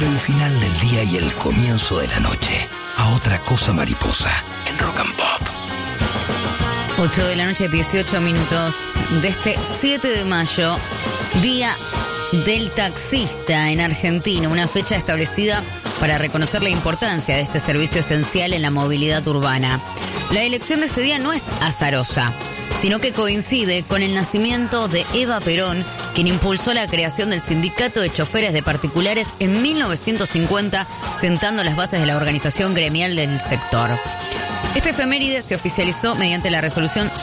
entre el final del día y el comienzo de la noche, a Otra Cosa Mariposa, en Rock and Pop. 8 de la noche, 18 minutos de este 7 de mayo, Día del Taxista en Argentina, una fecha establecida para reconocer la importancia de este servicio esencial en la movilidad urbana. La elección de este día no es azarosa, sino que coincide con el nacimiento de Eva Perón, quien impulsó la creación del Sindicato de Choferes de Particulares en 1950, sentando las bases de la organización gremial del sector. Este efeméride se oficializó mediante la resolución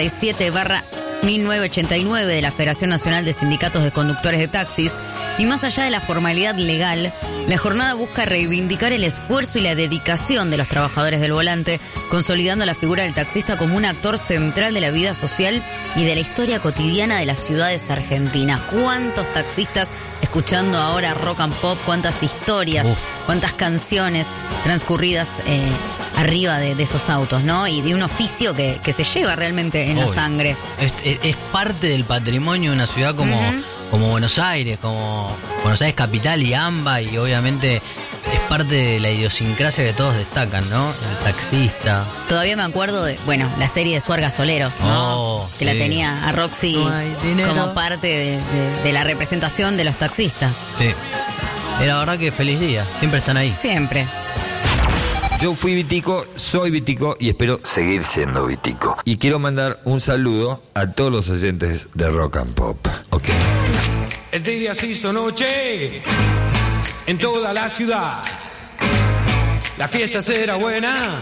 67/1989 de la Federación Nacional de Sindicatos de Conductores de Taxis, y más allá de la formalidad legal, la jornada busca reivindicar el esfuerzo y la dedicación de los trabajadores del volante, consolidando la figura del taxista como un actor central de la vida social y de la historia cotidiana de las ciudades argentinas. ¿Cuántos taxistas escuchando ahora Rock and Pop? ¿Cuántas historias? ¿Cuántas canciones transcurridas arriba de esos autos, ¿no? Y de un oficio que se lleva realmente en la sangre. Es parte del patrimonio de una ciudad como Buenos Aires, como Buenos Aires capital y AMBA, y obviamente es parte de la idiosincrasia que todos destacan, ¿no? El taxista. Todavía me acuerdo de, la serie de Suar Gasoleros, ¿no? Que la tenía a Roxy como parte de la representación de los taxistas. Sí. La verdad que feliz día. Siempre están ahí. Siempre. Yo fui Vitico, soy Vitico y espero seguir siendo Vitico. Y quiero mandar un saludo a todos los oyentes de Rock and Pop. Ok. El día se hizo noche en toda la ciudad. La fiesta será buena